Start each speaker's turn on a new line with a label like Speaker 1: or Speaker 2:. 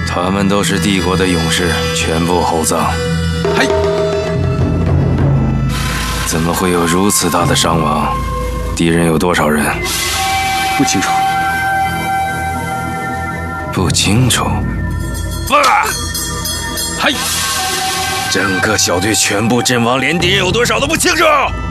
Speaker 1: 他们都是帝国的勇士，全部厚葬。
Speaker 2: 嘿，
Speaker 1: 怎么会有如此大的伤亡？敌人有多少人？
Speaker 2: 不清楚。
Speaker 1: 不清楚。
Speaker 2: 嘿，
Speaker 1: 整个小队全部阵亡，连敌人有多少都不清楚。